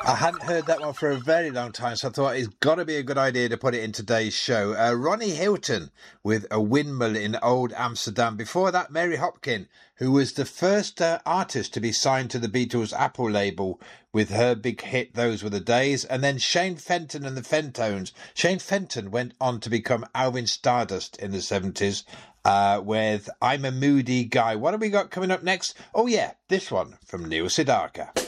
I hadn't heard that one for a very long time, so I thought it's got to be a good idea to put it in today's show. Ronnie Hilton with A Windmill in Old Amsterdam. Before that, Mary Hopkin, who was the first artist to be signed to the Beatles' Apple label with her big hit, Those Were the Days. And then Shane Fenton and the Fentones. Shane Fenton went on to become Alvin Stardust in the 70s. With I'm a Moody Guy. What have we got coming up next? Oh yeah, this one from Neil Sedaka.